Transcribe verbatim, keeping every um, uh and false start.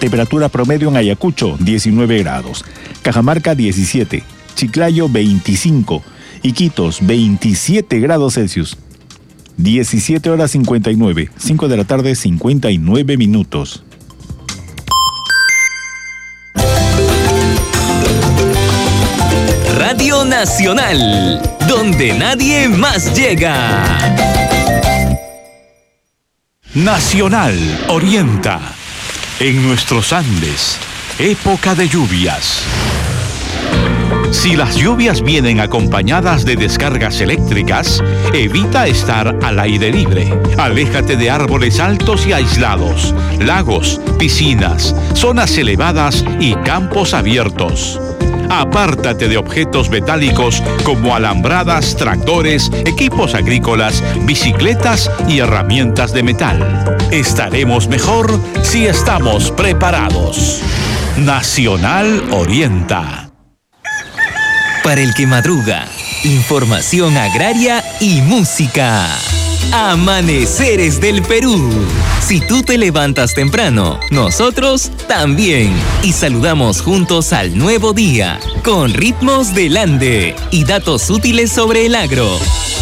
Temperatura promedio en Ayacucho, diecinueve grados. Cajamarca, diecisiete. Chiclayo, veinticinco. Iquitos, veintisiete grados Celsius. diecisiete horas cincuenta y nueve. cinco de la tarde, cincuenta y nueve minutos. Radio Nacional, donde nadie más llega. Nacional orienta. En nuestros Andes, época de lluvias. Si las lluvias vienen acompañadas de descargas eléctricas, evita estar al aire libre. Aléjate de árboles altos y aislados, lagos, piscinas, zonas elevadas y campos abiertos. Apártate de objetos metálicos como alambradas, tractores, equipos agrícolas, bicicletas y herramientas de metal. Estaremos mejor si estamos preparados. Nacional orienta. Para el que madruga, información agraria y música. Amaneceres del Perú. Si tú te levantas temprano, nosotros también. Y saludamos juntos al nuevo día, con ritmos del Ande y datos útiles sobre el agro.